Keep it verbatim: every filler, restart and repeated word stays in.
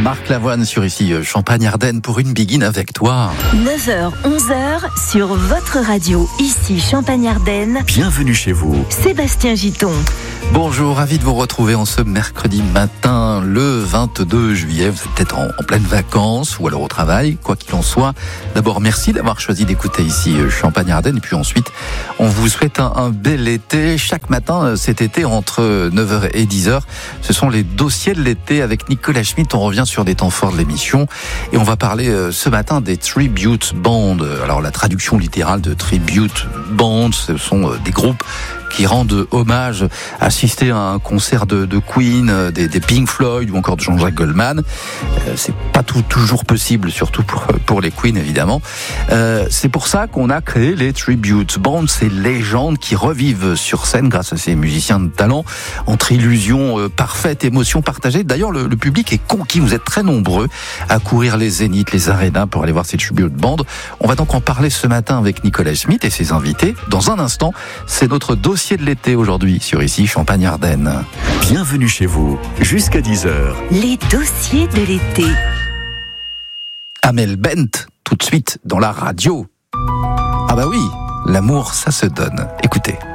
Marc Lavoine sur ici Champagne-Ardenne pour une begin avec toi. neuf heures, onze heures sur votre radio, ici Champagne-Ardenne. Bienvenue chez vous. Sébastien Giton. Bonjour, ravi de vous retrouver en ce mercredi matin, le vingt-deux juillet. Vous êtes peut-être en, en pleine vacances ou alors au travail, quoi qu'il en soit. D'abord, merci d'avoir choisi d'écouter ici Champagne-Ardenne. Et puis ensuite, on vous souhaite un, un bel été. Chaque matin cet été, entre neuf heures et dix heures, ce sont les dossiers de l'été avec Nicolas Schmitt. On revient sur des temps forts de l'émission et on va parler euh, ce matin des tribute bands. Alors la traduction littérale de tribute bands, ce sont euh, des groupes qui rendent hommage, assister à un concert de, de Queen, des, des Pink Floyd ou encore de Jean-Jacques Goldman. Euh, c'est pas tout, toujours possible, surtout pour, pour les Queen évidemment. Euh, c'est pour ça qu'on a créé les tribute bands, ces légendes qui revivent sur scène grâce à ces musiciens de talent, entre illusions euh, parfaites, émotions partagées. D'ailleurs, le, le public est conquis. Vous êtes très nombreux à courir les zéniths, les arénas pour aller voir ces tribute bands. On va donc en parler ce matin avec Nicolas Schmitt et ses invités. Dans un instant, c'est notre dossier de l'été aujourd'hui sur ici Champagne-Ardenne. Bienvenue chez vous, jusqu'à dix heures. Les dossiers de l'été. Amel Bent, tout de suite dans la radio. Ah bah oui, l'amour ça se donne. Écoutez.